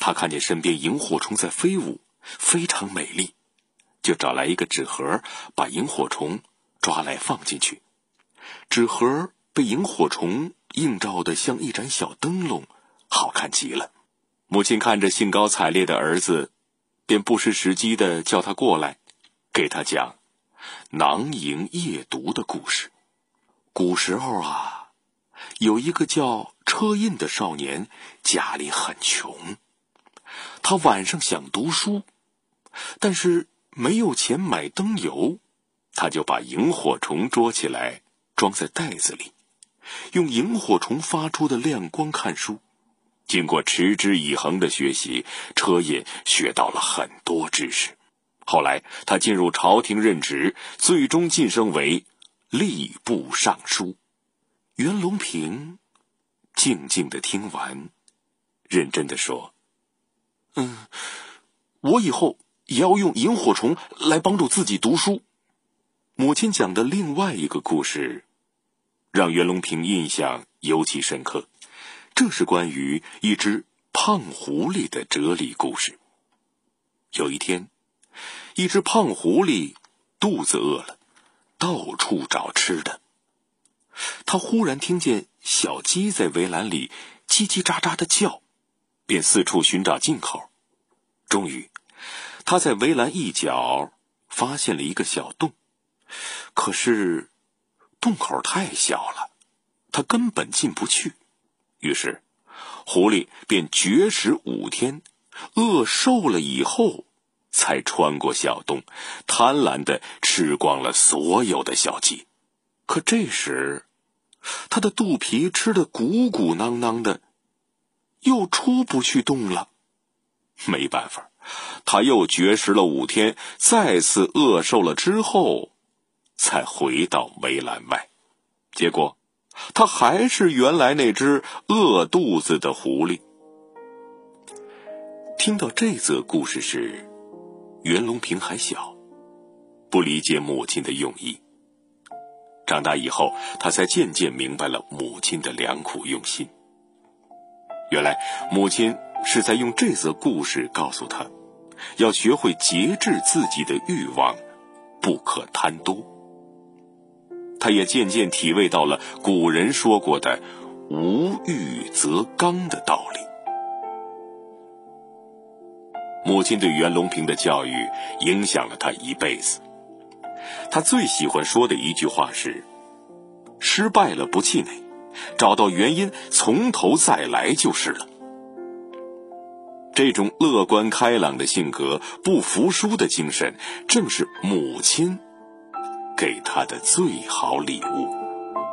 他看见身边萤火虫在飞舞，非常美丽，就找来一个纸盒，把萤火虫抓来放进去。纸盒被萤火虫映照得像一盏小灯笼，好看极了。母亲看着兴高采烈的儿子，便不失时机地叫他过来，给他讲囊萤夜读的故事。古时候啊，有一个叫车胤的少年，家里很穷，他晚上想读书，但是没有钱买灯油，他就把萤火虫捉起来，装在袋子里，用萤火虫发出的亮光看书。经过持之以恒的学习，车胤学到了很多知识。后来他进入朝廷任职，最终晋升为吏部尚书。袁隆平静静地听完，认真地说：我以后也要用萤火虫来帮助自己读书。母亲讲的另外一个故事让袁隆平印象尤其深刻，这是关于一只胖狐狸的哲理故事。有一天，一只胖狐狸肚子饿了，到处找吃的。他忽然听见小鸡在围栏里叽叽喳喳地叫，便四处寻找进口。终于，他在围栏一角发现了一个小洞，可是洞口太小了，他根本进不去。于是狐狸便绝食5天，饿瘦了以后才穿过小洞，贪婪地吃光了所有的小鸡。可这时他的肚皮吃得鼓鼓囊囊的，又出不去洞了。没办法，他又绝食了5天，再次饿瘦了之后才回到围栏外。结果他还是原来那只饿肚子的狐狸。听到这则故事时，袁隆平还小，不理解母亲的用意。长大以后，他才渐渐明白了母亲的良苦用心。原来母亲是在用这则故事告诉他，要学会节制自己的欲望，不可贪多。他也渐渐体味到了古人说过的无欲则刚的道理。母亲对袁隆平的教育影响了他一辈子。他最喜欢说的一句话是：失败了不气馁，找到原因，从头再来就是了。这种乐观开朗的性格，不服输的精神，正是母亲给他的最好礼物。